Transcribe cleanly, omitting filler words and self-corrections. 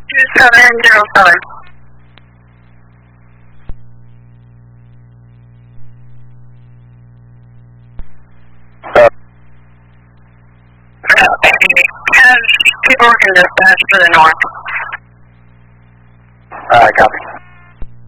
2707. Has people working dispatch for the north. Copy.